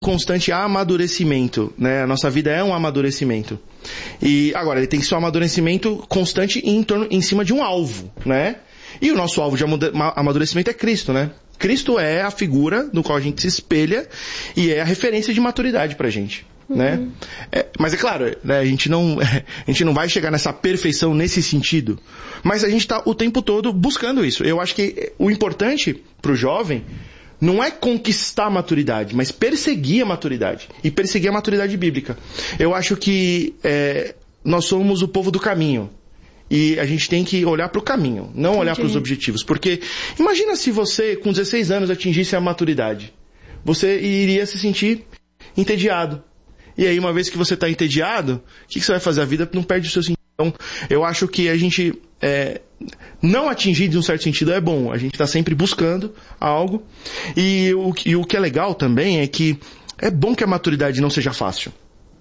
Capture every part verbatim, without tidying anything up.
constante amadurecimento, né? A nossa vida é um amadurecimento. E agora, ele tem que ser um amadurecimento constante em torno, em cima de um alvo, né? E o nosso alvo de amadurecimento é Cristo, né? Cristo é a figura no qual a gente se espelha e é a referência de maturidade pra gente, uhum. né? É, mas é claro, né, a gente não, a gente não vai chegar nessa perfeição nesse sentido, mas a gente tá o tempo todo buscando isso. Eu acho que o importante pro jovem não é conquistar a maturidade, mas perseguir a maturidade. E perseguir a maturidade bíblica. Eu acho que é, nós somos o povo do caminho. E a gente tem que olhar para o caminho, não olhar para os objetivos. Porque imagina se você, com dezesseis anos, atingisse a maturidade. Você iria se sentir entediado. E aí, uma vez que você está entediado, o que, que você vai fazer? A vida não perde o seu sentido. Então, eu acho que a gente é, não atingir de um certo sentido é bom. A gente está sempre buscando algo. E o, e o que é legal também é que é bom que a maturidade não seja fácil.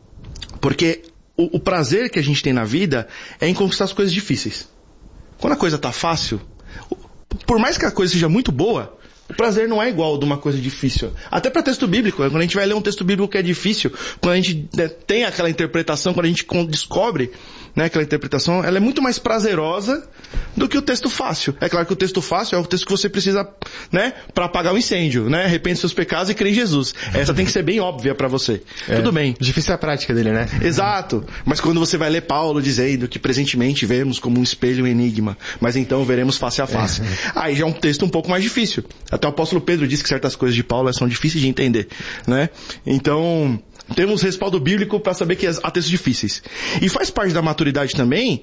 Porque o, o prazer que a gente tem na vida é em conquistar as coisas difíceis. Quando a coisa está fácil, por mais que a coisa seja muito boa, o prazer não é igual de uma coisa difícil. Até para texto bíblico. Quando a gente vai ler um texto bíblico que é difícil, quando a gente né, tem aquela interpretação, quando a gente descobre né, aquela interpretação, ela é muito mais prazerosa do que o texto fácil. É claro que o texto fácil é o texto que você precisa, né, para apagar o incêndio, né? Arrepende seus pecados e crê em Jesus. Essa tem que ser bem óbvia para você. É, tudo bem. Difícil é a prática dele, né? Exato. Mas quando você vai ler Paulo dizendo que presentemente vemos como um espelho um enigma, mas então veremos face a face. É. Aí já é um texto um pouco mais difícil. Até o apóstolo Pedro disse que certas coisas de Paulo são difíceis de entender, né? Então, temos respaldo bíblico para saber que há textos difíceis. E faz parte da maturidade também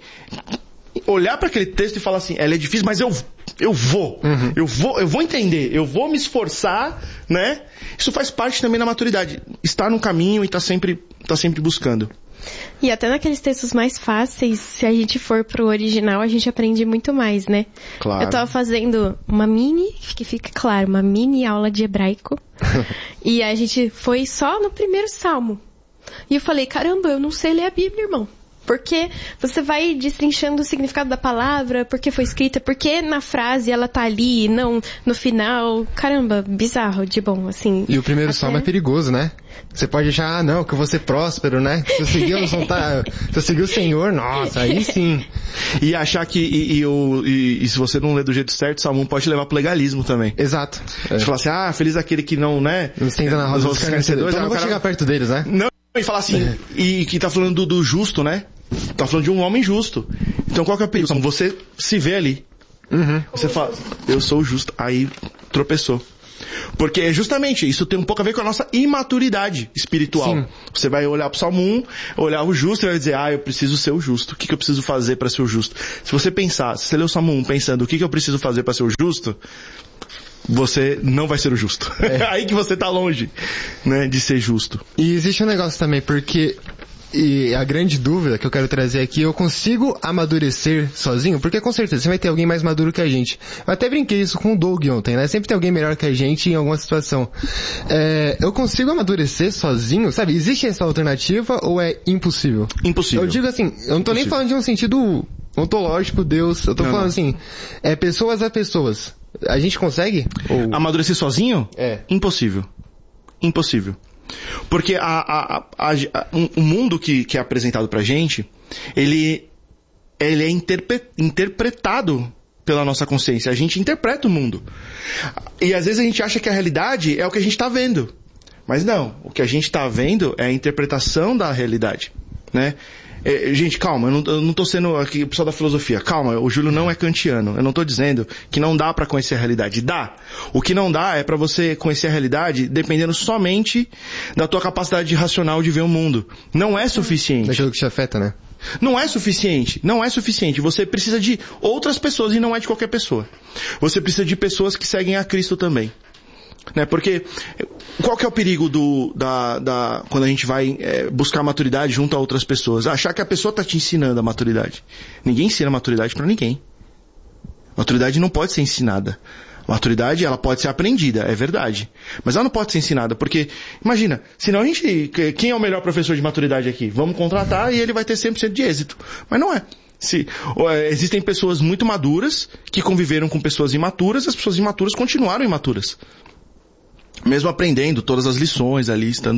olhar para aquele texto e falar assim, ela é difícil, mas eu, eu vou, uhum. eu vou, eu vou entender, eu vou me esforçar, né? Isso faz parte também da maturidade. Estar no caminho e estar sempre, estar sempre buscando. E até naqueles textos mais fáceis, se a gente for pro original, a gente aprende muito mais, né? Claro. Eu tava fazendo uma mini, que fica claro, uma mini aula de hebraico. E a gente foi só no primeiro salmo. E eu falei, caramba, eu não sei ler a Bíblia, irmão. Porque você vai destrinchando o significado da palavra, porque foi escrita, porque na frase ela tá ali, não no final. Caramba, bizarro de bom, assim. E o primeiro até... salmo é perigoso, né? Você pode achar, ah, não, que eu vou ser próspero, né? Se eu seguir, eu vou tá... se eu seguir o Senhor, nossa, aí sim. E achar que, e, e, o, e, e se você não ler do jeito certo, o salmo pode levar pro legalismo também. Exato. É. Você fala assim, ah, feliz aquele que não, né? Não estenda na roda dos escarnecedores. Então não vou cara... chegar perto deles, né? Não, e falar assim, é. e que tá falando do, do justo, né? Tá falando de um homem justo. Então qual que é o perigo? Você se vê ali. Uhum. Você fala, eu sou justo. Aí tropeçou. Porque é justamente, isso tem um pouco a ver com a nossa imaturidade espiritual. Sim. Você vai olhar pro Salmo um, olhar o justo e vai dizer, ah, eu preciso ser o justo. O que, que eu preciso fazer para ser o justo? Se você pensar, se você ler o Salmo um pensando, o que, que eu preciso fazer para ser o justo, você não vai ser o justo. É aí que você tá longe, né, de ser justo. E existe um negócio também, porque... E a grande dúvida que eu quero trazer aqui, eu consigo amadurecer sozinho? Porque com certeza você vai ter alguém mais maduro que a gente. Eu até brinquei isso com o Doug ontem, né? Sempre tem alguém melhor que a gente em alguma situação. É, eu consigo amadurecer sozinho? Sabe, existe essa alternativa ou é impossível? Impossível. Eu digo assim, eu não tô impossível. Nem falando de um sentido ontológico, Deus. Eu tô não, falando não. assim, é pessoas a pessoas. A gente consegue? Ou... Amadurecer sozinho? É. Impossível. Impossível. Porque a, a, a, a, um, o mundo que, que é apresentado pra gente, ele, ele é interpre, interpretado pela nossa consciência. A gente interpreta o mundo. E às vezes a gente acha que a realidade é o que a gente está vendo. Mas não, o que a gente está vendo é a interpretação da realidade, né? É, gente, calma, eu não, eu não tô sendo aqui o pessoal da filosofia. Calma, o Júlio não é kantiano. Eu não tô dizendo que não dá para conhecer a realidade. Dá. O que não dá é para você conhecer a realidade dependendo somente da tua capacidade racional de ver o mundo. Não é suficiente. Daquilo que te afeta, né? Não é suficiente. Não é suficiente. Você precisa de outras pessoas e não é de qualquer pessoa. Você precisa de pessoas que seguem a Cristo também. Né? Porque qual que é o perigo do, da, da, quando a gente vai é, buscar maturidade junto a outras pessoas? Achar que a pessoa está te ensinando a maturidade. Ninguém ensina maturidade para ninguém. Maturidade não pode ser ensinada. Maturidade, ela pode ser aprendida, é verdade. Mas ela não pode ser ensinada, porque, imagina, senão a gente, quem é o melhor professor de maturidade aqui? Vamos contratar e ele vai ter cem por cento de êxito. Mas não é. Se, é, existem pessoas muito maduras que conviveram com pessoas imaturas e as pessoas imaturas continuaram imaturas. mesmo aprendendo todas as lições ali, estando